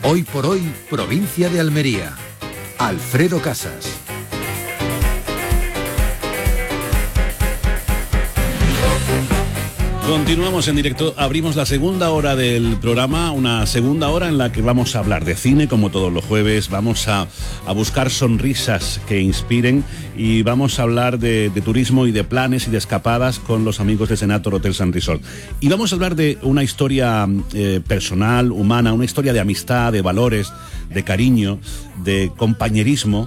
Hoy por hoy, provincia de Almería. Alfredo Casas. Continuamos en directo, abrimos la segunda hora del programa, una segunda hora en la que vamos a hablar de cine, como todos los jueves, vamos a buscar sonrisas que inspiren y vamos a hablar de turismo y de planes y de escapadas con los amigos de Senator Hotels and Resort. Y vamos a hablar de una historia personal, humana, una historia de amistad, de valores, de cariño, de compañerismo.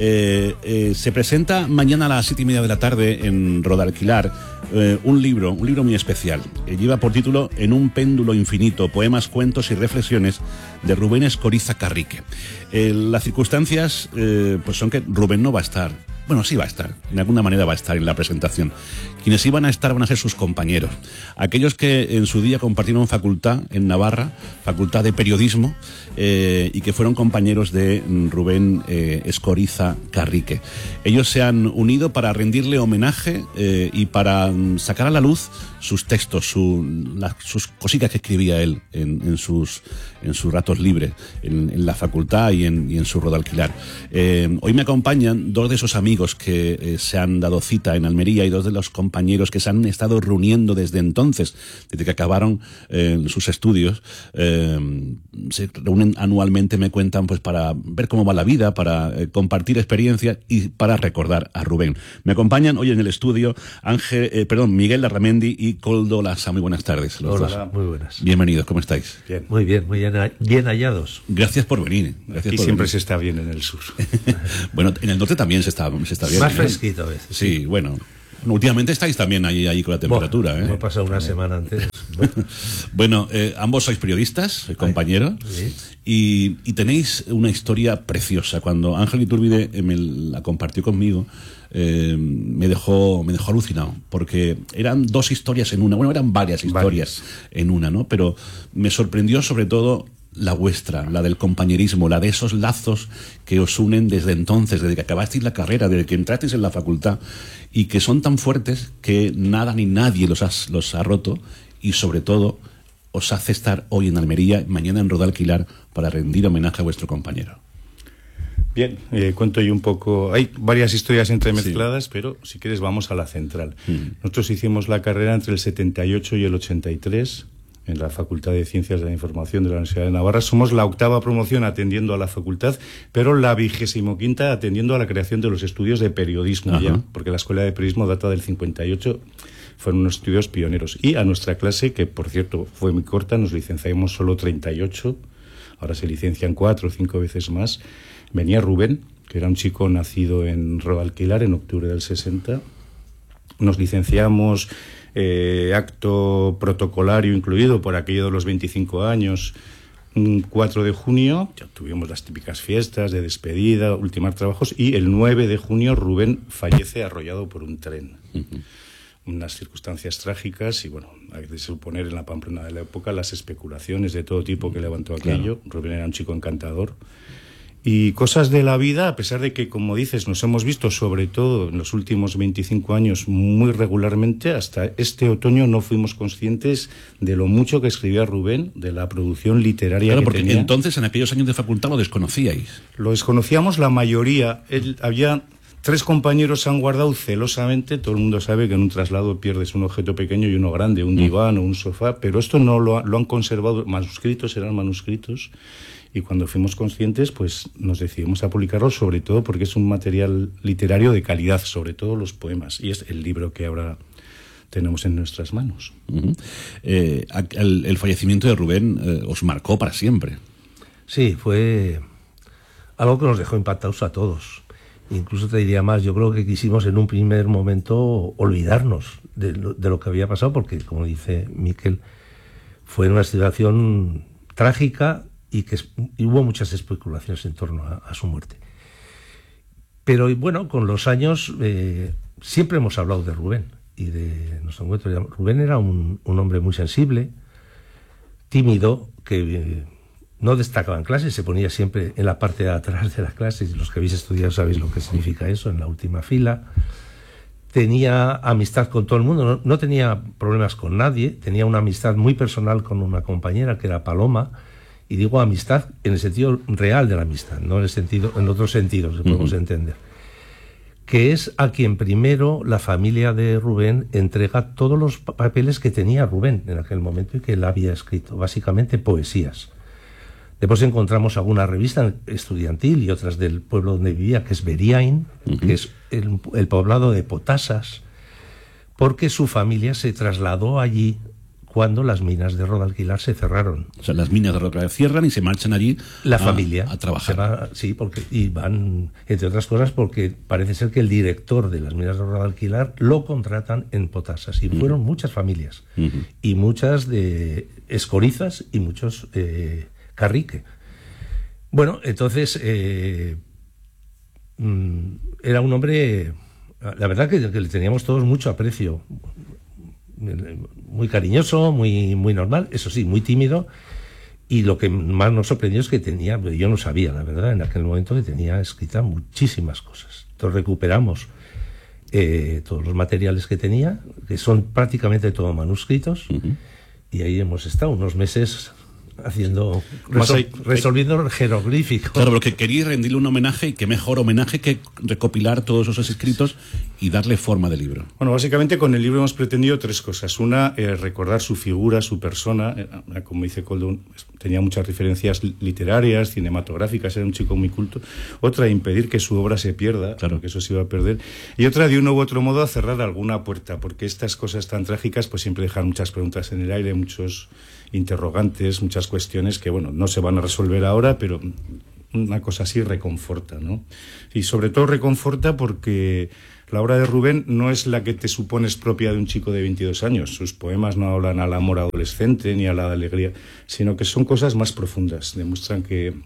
Se presenta mañana a las 7:30 de la tarde en Rodalquilar un libro muy especial. Lleva por título En un péndulo infinito, poemas, cuentos y reflexiones de Rubén Escoriza Carrique. Las circunstancias pues son que Rubén no va a estar. Bueno, sí va a estar, de alguna manera va a estar en la presentación. Quienes iban a estar van a ser sus compañeros. Aquellos que en su día compartieron facultad en Navarra, facultad de periodismo, y que fueron compañeros de Rubén Escoriza Carrique. Ellos se han unido para rendirle homenaje y para sacar a la luz sus textos, sus cositas que escribía él en sus ratos libres, en la facultad y en su Rodalquilar. Hoy me acompañan dos de esos amigos que se han dado cita en Almería y dos de los compañeros que se han estado reuniendo desde entonces, desde que acabaron sus estudios. Se reúnen anualmente, me cuentan, pues para ver cómo va la vida, para compartir experiencias y para recordar a Rubén. Me acompañan hoy en el estudio Miguel Larramendi y Koldo Lassa. Muy buenas tardes. Hola, muy buenas. Bienvenidos, ¿cómo estáis? Bien. Muy bien hallados. Gracias por venir. Aquí siempre se está bien en el sur. Bueno, en el norte también se está bien. Más fresquito a veces. Sí, bueno. Últimamente estáis también ahí con la temperatura. No ha pasado una semana antes. Bueno, ambos sois periodistas, sois compañeros, sí. y tenéis una historia preciosa. Cuando Ángel Iturbide me la compartió conmigo, me dejó alucinado, porque eran dos historias en una. Bueno, eran varias historias en una, ¿no? Pero me sorprendió sobre todo la vuestra, la del compañerismo, la de esos lazos que os unen desde entonces, desde que acabasteis la carrera, desde que entrasteis en la facultad, y que son tan fuertes que nada ni nadie los ha roto, y sobre todo os hace estar hoy en Almería, mañana en Rodalquilar, para rendir homenaje a vuestro compañero. Bien, cuento yo un poco. Hay varias historias entremezcladas, sí. Pero si quieres vamos a la central. Nosotros hicimos la carrera entre el 78 y el 83 en la Facultad de Ciencias de la Información de la Universidad de Navarra. Somos la 8ª promoción atendiendo a la facultad, pero la 25ª atendiendo a la creación de los estudios de periodismo. Ajá. Ya, porque la Escuela de Periodismo data del 58, fueron unos estudios pioneros. Y a nuestra clase, que por cierto fue muy corta, nos licenciamos solo 38, ahora se licencian 4 o 5 veces más, venía Rubén, que era un chico nacido en Rodalquilar en octubre del 60. Nos licenciamos, acto protocolario incluido por aquello de los 25 años, un 4 de junio, ya tuvimos las típicas fiestas de despedida, ultimar trabajos, y el 9 de junio Rubén fallece arrollado por un tren. Unas circunstancias trágicas y bueno, hay que suponer en la Pamplona de la época las especulaciones de todo tipo que levantó aquello. Claro. Rubén era un chico encantador. Y cosas de la vida, a pesar de que, como dices, nos hemos visto, sobre todo en los últimos 25 años, muy regularmente, hasta este otoño no fuimos conscientes de lo mucho que escribía Rubén, de la producción literaria que tenía. Claro, porque entonces, en aquellos años de facultad, lo desconocíais. Lo desconocíamos la mayoría. Había 3 compañeros se han guardado celosamente. Todo el mundo sabe que en un traslado pierdes un objeto pequeño y uno grande, un diván o un sofá, pero esto no lo han conservado. Manuscritos, eran manuscritos. Y cuando fuimos conscientes, pues nos decidimos a publicarlo, sobre todo porque es un material literario de calidad, sobre todo los poemas. Y es el libro que ahora tenemos en nuestras manos. El fallecimiento de Rubén os marcó para siempre. Sí, fue algo que nos dejó impactados a todos. Incluso te diría más, yo creo que quisimos en un primer momento olvidarnos de lo que había pasado, porque, como dice Miquel, fue una situación trágica y hubo muchas especulaciones en torno a su muerte. Pero bueno, con los años siempre hemos hablado de Rubén y de nuestro encuentro. Rubén era un hombre muy sensible, tímido, que no destacaba en clases, se ponía siempre en la parte de atrás de las clases, y los que habéis estudiado sabéis lo que significa eso, en la última fila. Tenía amistad con todo el mundo, no tenía problemas con nadie, tenía una amistad muy personal con una compañera que era Paloma, Y digo amistad en el sentido real de la amistad, no en el sentido, en otros sentidos que podemos entender. Que es a quien primero la familia de Rubén entrega todos los papeles que tenía Rubén en aquel momento y que él había escrito, básicamente poesías. Después encontramos alguna revista estudiantil y otras del pueblo donde vivía, que es Beriain, que es el poblado de Potasas, porque su familia se trasladó allí cuando las minas de Rodalquilar se cerraron. O sea, las minas de Rodalquilar cierran y se marchan allí la familia a trabajar. Y van, entre otras cosas, porque parece ser que el director de las minas de Rodalquilar lo contratan en Potasas. Y fueron muchas familias. Y muchas de Escorizas y muchos Carrique. Bueno, entonces era un hombre, la verdad que le teníamos todos mucho aprecio. Muy cariñoso, muy normal, eso sí, muy tímido, y lo que más nos sorprendió es que tenía, yo no sabía, la verdad, en aquel momento que tenía escritas muchísimas cosas. Entonces recuperamos todos los materiales que tenía, que son prácticamente todos manuscritos, y ahí hemos estado unos meses haciendo resolviendo jeroglíficos. Claro, porque quería rendirle un homenaje, y qué mejor homenaje que recopilar todos esos escritos y darle forma de libro. Bueno, básicamente con el libro hemos pretendido tres cosas. Una, recordar su figura, su persona. Como dice Koldo, tenía muchas referencias literarias, cinematográficas, era un chico muy culto. Otra, impedir que su obra se pierda, claro, que eso se iba a perder. Y otra, de uno u otro modo, a cerrar alguna puerta, porque estas cosas tan trágicas pues siempre dejan muchas preguntas en el aire, muchos interrogantes, muchas cuestiones que, bueno, no se van a resolver ahora, pero una cosa así reconforta, ¿no? Y sobre todo reconforta porque la obra de Rubén no es la que te supones propia de un chico de 22 años. Sus poemas no hablan al amor adolescente ni a la alegría, sino que son cosas más profundas. Demuestran que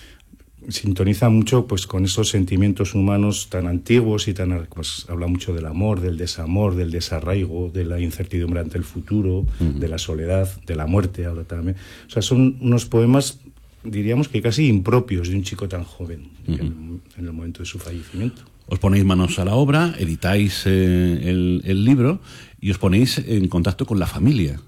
sintoniza mucho pues con esos sentimientos humanos tan antiguos y tan, pues habla mucho del amor, del desamor, del desarraigo, de la incertidumbre ante el futuro, de la soledad, de la muerte ahora también. O sea, son unos poemas, diríamos que casi impropios de un chico tan joven en el momento de su fallecimiento. Os ponéis manos a la obra, editáis el libro y os ponéis en contacto con la familia.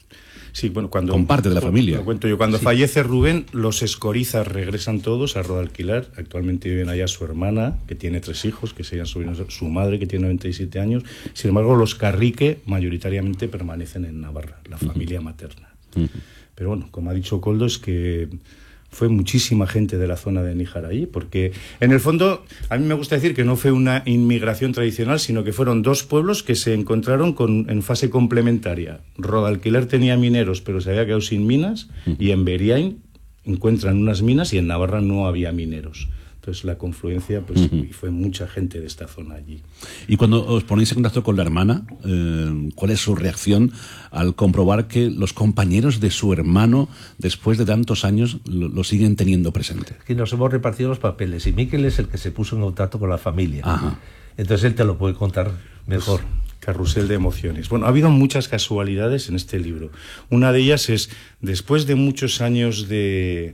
Sí, bueno, cuando con parte de la familia. Lo cuento yo. Cuando fallece Rubén, los Escorizas regresan todos a Rodalquilar. Actualmente viven allá su hermana, que tiene 3 hijos, que serían sobrinos, su madre, que tiene 97 años. Sin embargo, los Carrique mayoritariamente permanecen en Navarra, la familia materna. Pero bueno, como ha dicho Koldo, es que fue muchísima gente de la zona de Níjar ahí, porque en el fondo a mí me gusta decir que no fue una inmigración tradicional, sino que fueron 2 pueblos que se encontraron en fase complementaria. Rodalquilar tenía mineros, pero se había quedado sin minas, y en Beriain encuentran unas minas y en Navarra no había mineros. Entonces la confluencia, pues fue mucha gente de esta zona allí. Y cuando os ponéis en contacto con la hermana, ¿cuál es su reacción al comprobar que los compañeros de su hermano, después de tantos años, lo siguen teniendo presente? Que nos hemos repartido los papeles y Miquel es el que se puso en contacto con la familia. Ajá. Entonces él te lo puede contar mejor. Pues, carrusel de emociones. Bueno, ha habido muchas casualidades en este libro. Una de ellas es, después de muchos años de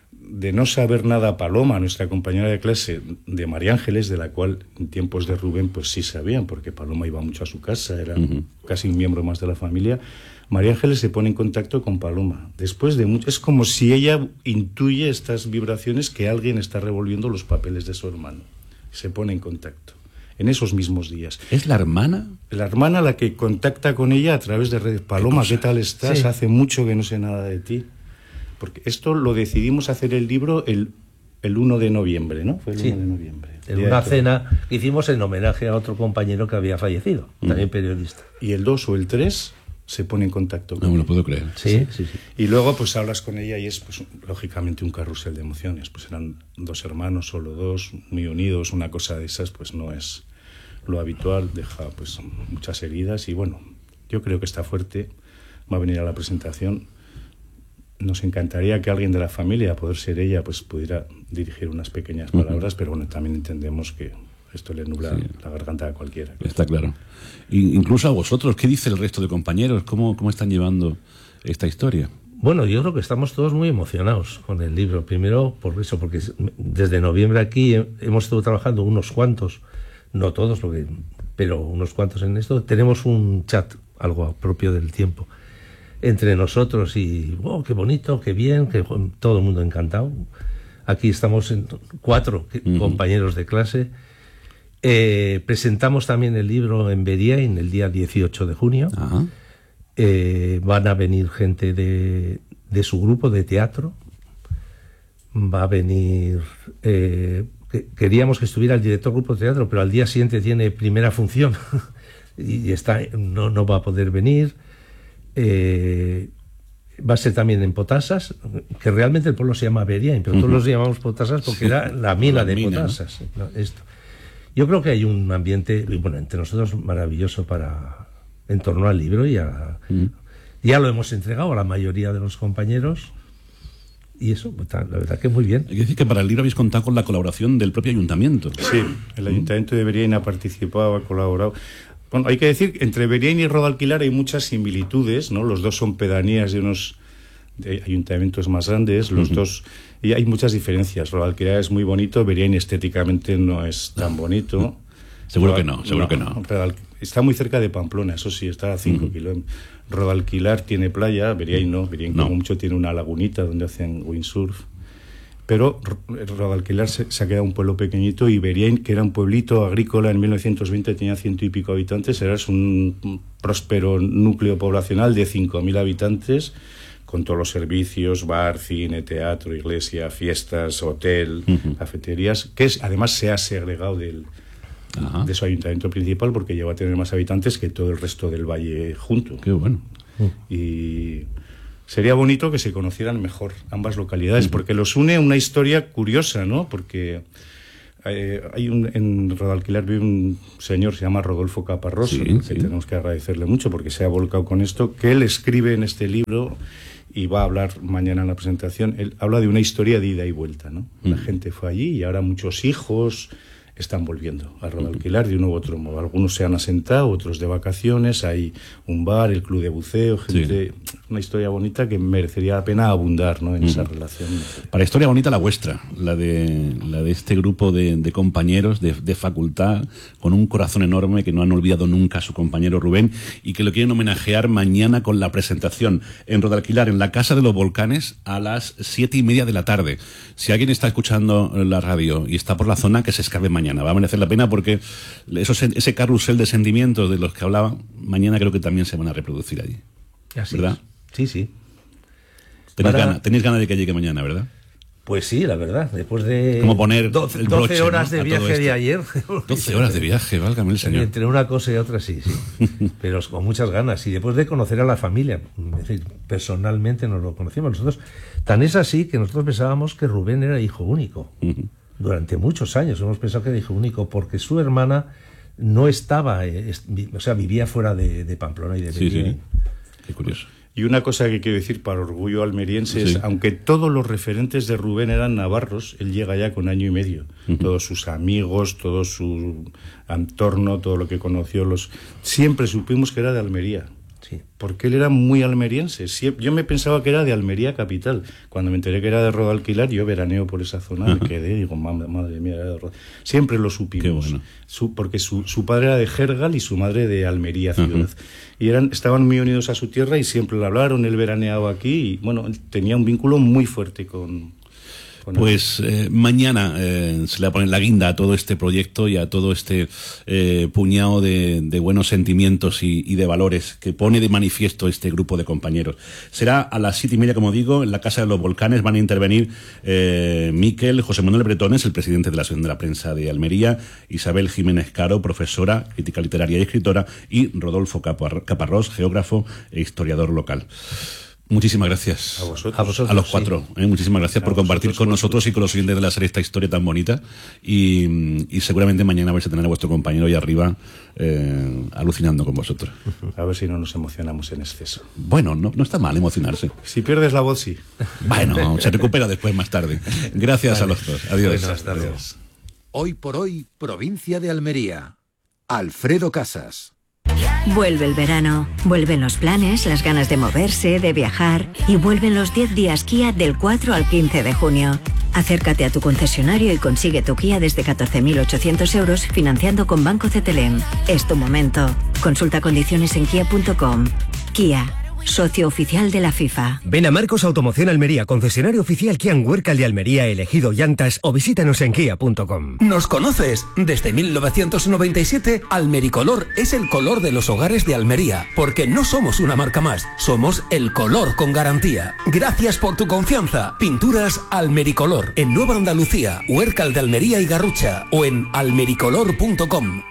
no saber nada, Paloma, nuestra compañera de clase de María Ángeles, de la cual en tiempos de Rubén pues sí sabían, porque Paloma iba mucho a su casa, era casi un miembro más de la familia. María Ángeles se pone en contacto con Paloma. Después de mucho, es como si ella intuye estas vibraciones que alguien está revolviendo los papeles de su hermano. Se pone en contacto en esos mismos días. ¿Es la hermana? La hermana la que contacta con ella a través de redes. Paloma, ¿qué tal estás? Sí. Hace mucho que no sé nada de ti. Porque esto lo decidimos hacer el libro el 1 de noviembre, ¿no? Fue el 1 de noviembre. En una cena que hicimos en homenaje a otro compañero que había fallecido, también periodista. Y el 2 o el 3 se pone en contacto con ella. No me lo puedo creer. Sí. Y luego pues hablas con ella y es pues lógicamente un carrusel de emociones. Pues eran 2 hermanos, solo 2, muy unidos. Una cosa de esas pues no es lo habitual, deja pues muchas heridas y bueno, yo creo que está fuerte. Va a venir a la presentación. Nos encantaría que alguien de la familia, a poder ser ella, pues pudiera dirigir unas pequeñas palabras, pero bueno, también entendemos que esto le nubla la garganta a cualquiera. Está claro. Incluso a vosotros, ¿qué dice el resto de compañeros? ¿Cómo están llevando esta historia? Bueno, yo creo que estamos todos muy emocionados con el libro. Primero, por eso, porque desde noviembre aquí hemos estado trabajando unos cuantos, no todos, pero unos cuantos en esto. Tenemos un chat, algo propio del tiempo, entre nosotros y qué bonito, qué bien, que todo el mundo encantado. Aquí estamos 4 compañeros de clase. Presentamos también el libro en Beriain el día 18 de junio. Van a venir gente de su grupo de teatro. Va a venir... queríamos que estuviera el director del grupo de teatro, pero al día siguiente tiene primera función y no va a poder venir. Va a ser también en Potasas, que realmente el pueblo se llama Beriain, pero todos los llamamos Potasas porque era la mina de Potasas, ¿no? Esto. Yo creo que hay un ambiente, bueno, entre nosotros maravilloso en torno al libro y ya lo hemos entregado a la mayoría de los compañeros. Y eso, la verdad que muy bien. Hay que decir que para el libro habéis contado con la colaboración del propio ayuntamiento. Sí, el ayuntamiento de Beriain ha participado, ha colaborado. Bueno, hay que decir que entre Beriain y Rodalquilar hay muchas similitudes, ¿no? Los dos son pedanías de ayuntamientos más grandes, los dos, y hay muchas diferencias. Rodalquilar es muy bonito, Beriain estéticamente no es tan bonito. Seguro que no. Está muy cerca de Pamplona, eso sí, está a 5 kilómetros. Rodalquilar tiene playa, Beriain no. Beriain como mucho tiene una lagunita donde hacen windsurf. Pero Rodalquilar se ha quedado un pueblo pequeñito, y Beriain, que era un pueblito agrícola en 1920, tenía 100 y pico habitantes, era un próspero núcleo poblacional de 5.000 habitantes, con todos los servicios, bar, cine, teatro, iglesia, fiestas, hotel, cafeterías, que además se ha segregado de su ayuntamiento principal porque llegó a tener más habitantes que todo el resto del valle junto. Qué bueno. Y sería bonito que se conocieran mejor ambas localidades, porque los une una historia curiosa, ¿no? Porque en Rodalquilar vive un señor, se llama Rodolfo Caparrós, que tenemos que agradecerle mucho porque se ha volcado con esto, que él escribe en este libro y va a hablar mañana en la presentación. Él habla de una historia de ida y vuelta, ¿no? La gente fue allí y ahora muchos hijos están volviendo a Rodalquilar de uno u otro modo. Algunos se han asentado, otros de vacaciones, hay un bar, el club de buceo, gente, una historia bonita que merecería la pena abundar, ¿no? En esa relación. Para historia bonita la vuestra, la de este grupo de compañeros de facultad, con un corazón enorme, que no han olvidado nunca a su compañero Rubén, y que lo quieren homenajear mañana con la presentación en Rodalquilar, en la Casa de los Volcanes, a las 7:30 de la tarde. Si alguien está escuchando la radio y está por la zona, que se escape mañana. Va a merecer la pena porque ese carrusel de sentimientos de los que hablaba, mañana creo que también se van a reproducir allí. Así ¿verdad? Es. Sí. Tenéis ganas de que llegue mañana, ¿verdad? Pues sí, la verdad. Después de ¿cómo poner 12 horas, ¿no?, de viaje de ayer. 12 horas de viaje, válgame el señor. Entre una cosa y otra, sí. Pero con muchas ganas. Y después de conocer a la familia, es decir, personalmente nos lo conocimos nosotros. Tan es así que nosotros pensábamos que Rubén era hijo único. Durante muchos años hemos pensado que era hijo único porque su hermana no estaba, vivía fuera de Pamplona y de Beriain. Sí. Qué curioso. Y una cosa que quiero decir para orgullo almeriense es, aunque todos los referentes de Rubén eran navarros, él llega ya con 1 año y medio. Todos sus amigos, todo su entorno, todo lo que conoció, siempre supimos que era de Almería. Sí. Porque él era muy almeriense. Yo me pensaba que era de Almería capital. Cuando me enteré que era de Rodalquilar, yo veraneo por esa zona, me quedé, digo, madre mía, era de Rodalquilar. Siempre lo supimos. Qué bueno. Porque su padre era de Gergal y su madre de Almería ciudad. Y estaban muy unidos a su tierra y siempre le hablaron, él veraneaba aquí y bueno, él tenía un vínculo muy fuerte con Pues mañana se le va a poner la guinda a todo este proyecto y a todo este puñado de buenos sentimientos y de valores que pone de manifiesto este grupo de compañeros. Será a las 7:30, como digo, en la Casa de los Volcanes. Van a intervenir Miquel, José Manuel Bretones, el presidente de la Asociación de la Prensa de Almería, Isabel Jiménez Caro, profesora, crítica literaria y escritora, y Rodolfo Caparrós, geógrafo e historiador local. Muchísimas gracias a vosotros, a los cuatro. Sí. Muchísimas gracias por compartir con nosotros y con los oyentes de la serie esta historia tan bonita. Y seguramente mañana vais a tener a vuestro compañero ahí arriba alucinando con vosotros. A ver si no nos emocionamos en exceso. Bueno, no está mal emocionarse. Si pierdes la voz, sí. Bueno, se recupera después, más tarde. Gracias a los dos. Adiós. Buenas tardes. Hoy por hoy, provincia de Almería. Alfredo Casas. Vuelve el verano, vuelven los planes, las ganas de moverse, de viajar y vuelven los 10 días Kia del 4 al 15 de junio. Acércate a tu concesionario y consigue tu Kia desde 14.800 euros financiando con Banco CTLM. Es tu momento. Consulta condiciones en kia.com. Kia. socio oficial de la FIFA. Ven a Marcos Automoción Almería, concesionario oficial Kia Huércal de Almería, elegido llantas, o visítanos en kia.com. ¿Nos conoces? Desde 1997, Almericolor es el color de los hogares de Almería, porque no somos una marca más, somos el color con garantía. Gracias por tu confianza. Pinturas Almericolor, en Nueva Andalucía, Huércal de Almería y Garrucha, o en almericolor.com.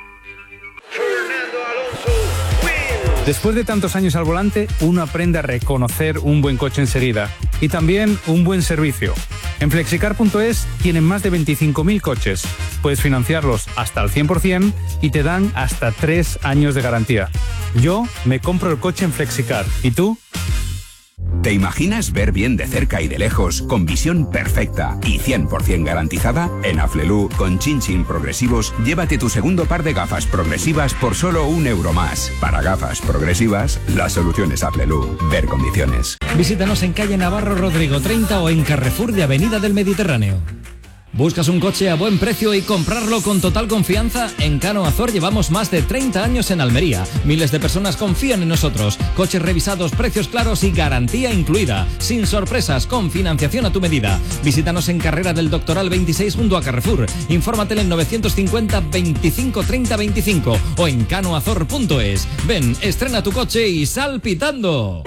Después de tantos años al volante, uno aprende a reconocer un buen coche enseguida y también un buen servicio. En Flexicar.es tienen más de 25.000 coches. Puedes financiarlos hasta el 100% y te dan hasta 3 años de garantía. Yo me compro el coche en Flexicar. ¿Y tú? ¿Te imaginas ver bien de cerca y de lejos, con visión perfecta y 100% garantizada? En Aflelu, con Chin Chin Progresivos, llévate tu segundo par de gafas progresivas por solo €1 más. Para gafas progresivas, la solución es Aflelu. Ver condiciones. Visítanos en calle Navarro Rodrigo 30 o en Carrefour de Avenida del Mediterráneo. ¿Buscas un coche a buen precio y comprarlo con total confianza? En Cano Azor llevamos más de 30 años en Almería. Miles de personas confían en nosotros. Coches revisados, precios claros y garantía incluida. Sin sorpresas, con financiación a tu medida. Visítanos en Carrera del Doctoral 26 junto a Carrefour. Infórmate en 950 25 30 25 o en canoazor.es. Ven, estrena tu coche y sal pitando.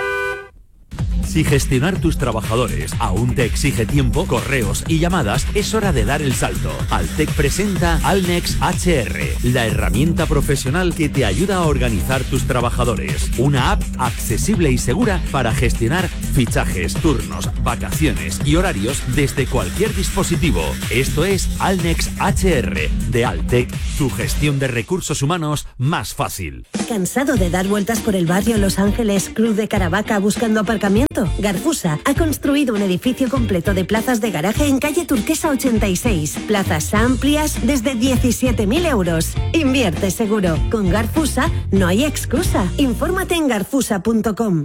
Si gestionar tus trabajadores aún te exige tiempo, correos y llamadas, es hora de dar el salto. Altec presenta Alnex HR, la herramienta profesional que te ayuda a organizar tus trabajadores. Una app accesible y segura para gestionar fichajes, turnos, vacaciones y horarios desde cualquier dispositivo. Esto es Alnex HR de Altec, tu gestión de recursos humanos más fácil. ¿Cansado de dar vueltas por el barrio Los Ángeles, Cruz de Caravaca buscando aparcamiento? Garfusa ha construido un edificio completo de plazas de garaje en calle Turquesa 86. Plazas amplias desde 17.000 euros. Invierte seguro. Con Garfusa no hay excusa. Infórmate en garfusa.com.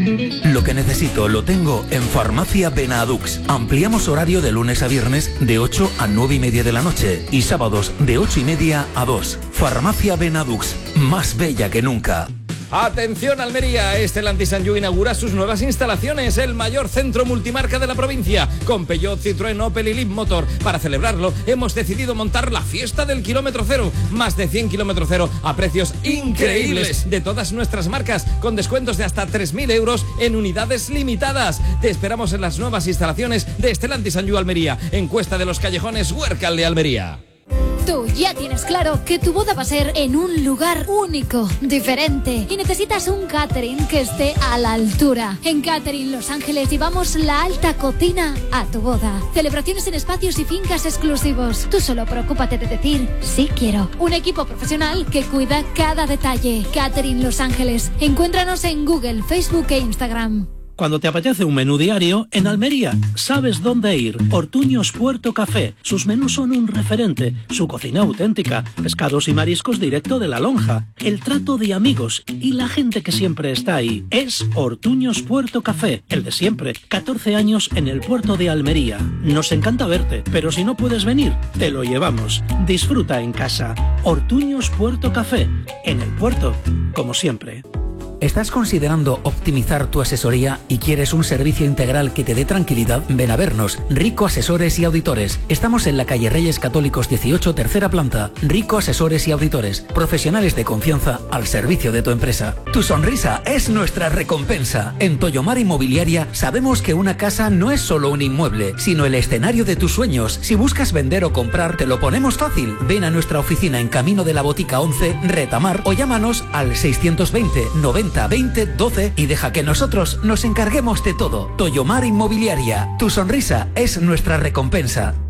Lo que necesito lo tengo en Farmacia Benadux. Ampliamos horario de lunes a viernes de 8 a 9 y media de la noche y sábados de 8 y media a 2. Farmacia Benadux, más bella que nunca. Atención Almería, Stellantis Sanyu inaugura sus nuevas instalaciones, el mayor centro multimarca de la provincia, con Peugeot, Citroën, Opel y Leapmotor. Para celebrarlo, hemos decidido montar la fiesta del kilómetro cero. Más de 100 kilómetro cero a precios increíbles de todas nuestras marcas, con descuentos de hasta 3.000 euros en unidades limitadas. Te esperamos en las nuevas instalaciones de Stellantis Sanyu Almería, en Cuesta de los Callejones, Huércal de Almería. Tú ya tienes claro que tu boda va a ser en un lugar único, diferente, y necesitas un catering que esté a la altura. En Catering Los Ángeles llevamos la alta cocina a tu boda. Celebraciones en espacios y fincas exclusivos. Tú solo preocúpate de decir sí quiero. Un equipo profesional que cuida cada detalle. Catering Los Ángeles. Encuéntranos en Google, Facebook e Instagram. Cuando te apetece un menú diario, en Almería sabes dónde ir. Ortuños Puerto Café. Sus menús son un referente. Su cocina auténtica. Pescados y mariscos directo de la lonja. El trato de amigos y la gente que siempre está ahí. Es Ortuños Puerto Café. El de siempre. 14 años en el puerto de Almería. Nos encanta verte, pero si no puedes venir, te lo llevamos. Disfruta en casa. Ortuños Puerto Café. En el puerto, como siempre. ¿Estás considerando optimizar tu asesoría y quieres un servicio integral que te dé tranquilidad? Ven a vernos. Rico Asesores y Auditores. Estamos en la calle Reyes Católicos 18, tercera planta. Rico Asesores y Auditores. Profesionales de confianza al servicio de tu empresa. Tu sonrisa es nuestra recompensa. En Toyomar Inmobiliaria sabemos que una casa no es solo un inmueble, sino el escenario de tus sueños. Si buscas vender o comprar, te lo ponemos fácil. Ven a nuestra oficina en Camino de la Botica 11, Retamar, o llámanos al 620 90 20 12 y deja que nosotros nos encarguemos de todo. Toyomar Inmobiliaria. Tu sonrisa es nuestra recompensa.